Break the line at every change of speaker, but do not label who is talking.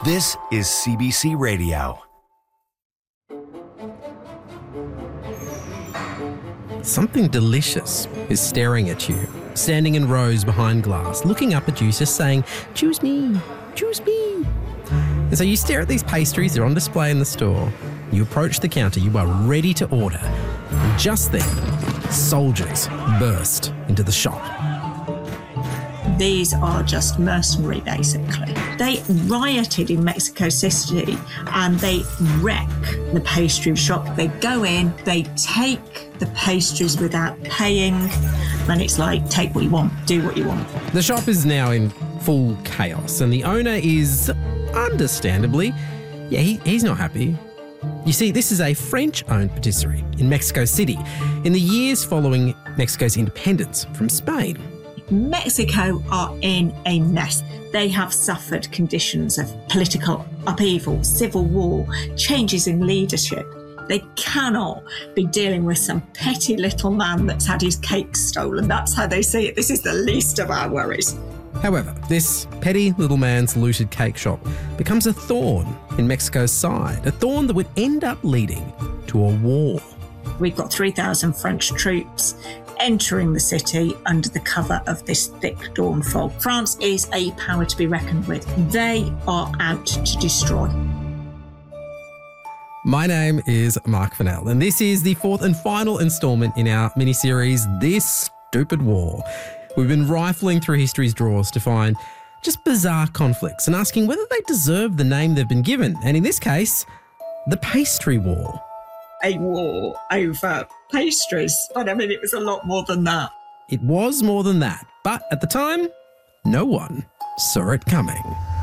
This is CBC Radio.
Something delicious is staring at you, standing in rows behind glass, looking up at you, just saying, "Choose me, choose me." And so you stare at these pastries, they're on display in the store. You approach the counter, you are ready to order. And just then, soldiers burst into the shop.
These are just mercenary, basically. They rioted in Mexico City and they wreck the pastry shop. They go in, they take the pastries without paying, and it's like, take what you want, do what you want.
The shop is now in full chaos, and the owner is, understandably, he's not happy. You see, this is a French-owned patisserie in Mexico City in the years following Mexico's independence from Spain.
Mexico are in a mess. They have suffered conditions of political upheaval, civil war, changes in leadership. They cannot be dealing with some petty little man that's had his cake stolen. That's how they see it. This is the least of our worries.
However, this petty little man's looted cake shop becomes a thorn in Mexico's side, a thorn that would end up leading to a war.
We've got 3,000 French troops entering the city under the cover of this thick dawn fog. France is a power to be reckoned with. They are out to destroy.
My name is Mark Fennell, and this is the fourth and final instalment in our mini-series, This Stupid War. We've been rifling through history's drawers to find just bizarre conflicts and asking whether they deserve the name they've been given, and in this case, the Pastry War.
A war over pastries. But I mean, it was a lot more than that.
It was more than that, but at the time, no one saw it coming.